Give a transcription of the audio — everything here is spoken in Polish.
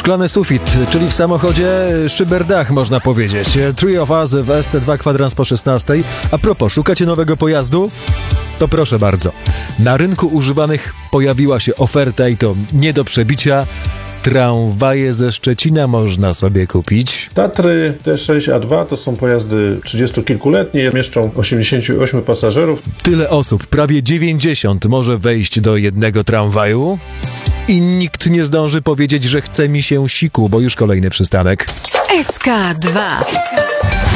Szklany sufit, czyli w samochodzie szyberdach, można powiedzieć. Three of Us w SC2 kwadrans po 16. A propos, szukacie nowego pojazdu? To proszę bardzo. Na rynku używanych pojawiła się oferta i to nie do przebicia. Tramwaje ze Szczecina można sobie kupić. Tatry T6A2 to są pojazdy 30-kilkuletnie, mieszczą 88 pasażerów. Tyle osób, prawie 90 może wejść do jednego tramwaju i nikt nie zdąży powiedzieć, że chce mi się siku, bo już kolejny przystanek. SK2